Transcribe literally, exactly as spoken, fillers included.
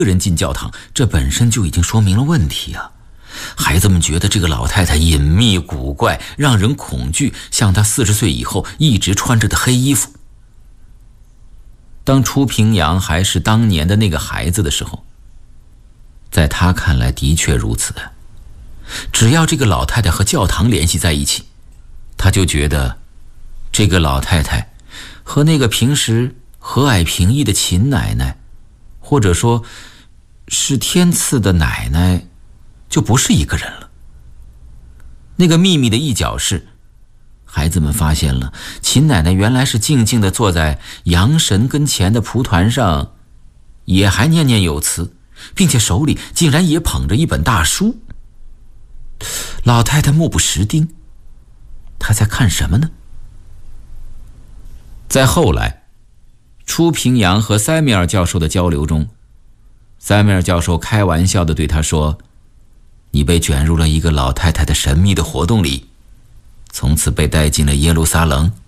个人进教堂，这本身就已经说明了问题啊。孩子们觉得这个老太太隐秘古怪，让人恐惧，像她四十岁以后一直穿着的黑衣服。当初平阳还是当年的那个孩子的时候，在他看来的确如此。只要这个老太太和教堂联系在一起，他就觉得这个老太太和那个平时和蔼平易的秦奶奶，或者说是天赐的奶奶，就不是一个人了。那个秘密的一角是，孩子们发现了秦奶奶原来是静静地坐在阳神跟前的蒲团上，也还念念有词，并且手里竟然也捧着一本大书。老太太目不识丁，她在看什么呢？在后来初平阳和塞米尔教授的交流中，塞米尔教授开玩笑地对他说，你被卷入了一个老太太的神秘的活动里，从此被带进了耶路撒冷。